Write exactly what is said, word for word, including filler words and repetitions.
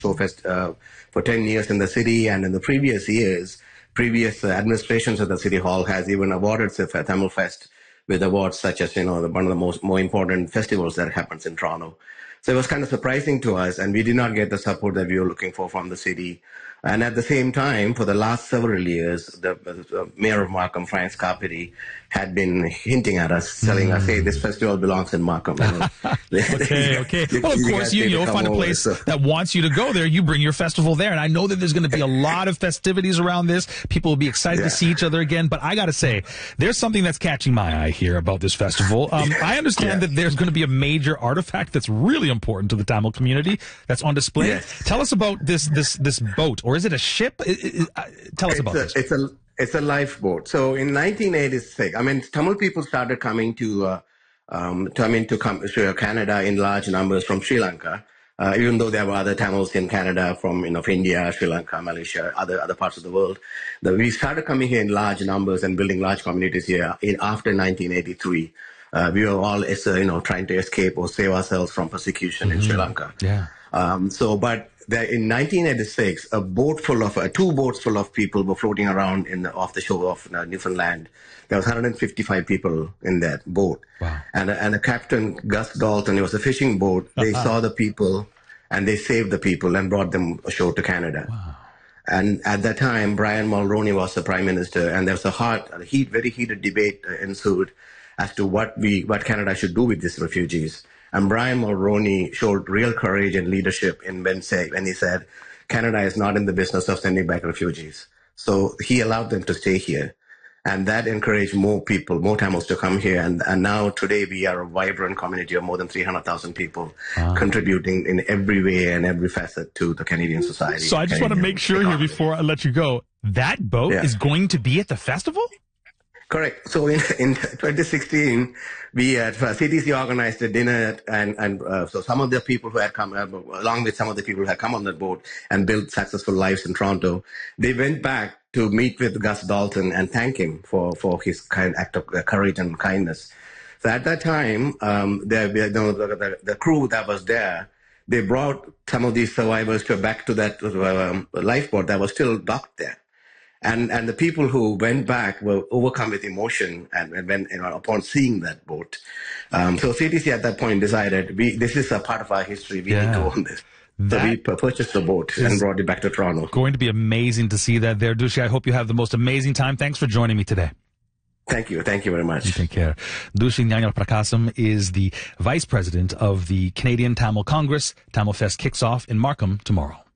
Fest uh, for ten years in the city, and in the previous years, previous uh, administrations of the City Hall has even awarded Tamil Fest with awards such as, you know, the, one of the most more important festivals that happens in Toronto. So it was kind of surprising to us, and we did not get the support that we were looking for from the city. And at the same time, for the last several years, the, the mayor of Markham, Frank Scarpetti, had been hinting at us, telling mm. us, hey, this festival belongs in Markham. You know? okay, okay. Well, of course, you, you'll find a place over, so. that wants you to go there. You bring your festival there. And I know that there's going to be a lot of festivities around this. People will be excited yeah. to see each other again. But I got to say, there's something that's catching my eye here about this festival. Um, I understand yeah. that there's going to be a major artifact that's really important to the Tamil community that's on display. Yes. Tell us about this this this boat. Or is it a ship? It, it, uh, tell us it's about a, this. It's a it's a lifeboat. So in nineteen eighty-six, I mean, Tamil people started coming to uh, um, to, I mean, to come to Canada in large numbers from Sri Lanka. Uh, even though there were other Tamils in Canada from, you know, India, Sri Lanka, Malaysia, other other parts of the world, the, we started coming here in large numbers and building large communities here in after nineteen eighty-three. Uh, we were all, you know, trying to escape or save ourselves from persecution mm-hmm. in Sri Lanka. Yeah. Um, so, but there, in nineteen eighty-six, a boat full of, uh, two boats full of people were floating around in the, off the shore of uh, Newfoundland. There was one hundred fifty-five people in that boat. Wow. And, and the captain, Gus Dalton, it was a fishing boat. They uh-huh. saw the people and they saved the people and brought them ashore to Canada. Wow. And at that time, Brian Mulroney was the prime minister, and there was a hot, a heat, very heated debate uh, ensued as to what we, what Canada should do with these refugees. And Brian Mulroney showed real courage and leadership in when, say, when he said, Canada is not in the business of sending back refugees. So he allowed them to stay here. And that encouraged more people, more Tamils to come here. And, and now today we are a vibrant community of more than three hundred thousand people wow. contributing in every way and every facet to the Canadian society. So I just Canadian want to make sure economy. here before I let you go, that boat yeah. is going to be at the festival? Correct. So in, in twenty sixteen, we at C T C organized a dinner, and, and uh, so some of the people who had come, uh, along with some of the people who had come on that boat and built successful lives in Toronto, they went back to meet with Gus Dalton and thank him for, for his kind act of uh, courage and kindness. So at that time, um, the, the, the, the crew that was there, they brought some of these survivors to, back to that um, lifeboat that was still docked there. And and the people who went back were overcome with emotion and, and when, you know, upon seeing that boat. Um, so C T C at that point decided, we this is a part of our history. We yeah. need to own this. That so we purchased the boat and brought it back to Toronto. Going to be amazing to see that there. Dushi, I hope you have the most amazing time. Thanks for joining me today. Thank you. Thank you very much. You take care. Dushi Nyanyar Prakasam is the Vice President of the Canadian Tamil Congress. Tamil Fest kicks off in Markham tomorrow.